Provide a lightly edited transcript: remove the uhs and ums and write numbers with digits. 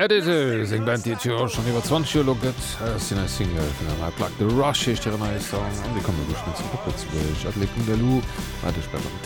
seg Band Di schon iwwer 20 Jo loget sinn a Single vun Pla The Rush ist Song an de kom Puppetch Atletten der Lou watch beim